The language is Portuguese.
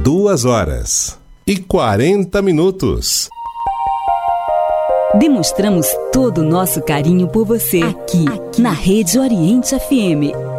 2h40. Demonstramos todo o nosso carinho por você aqui na Rede Oriente FM.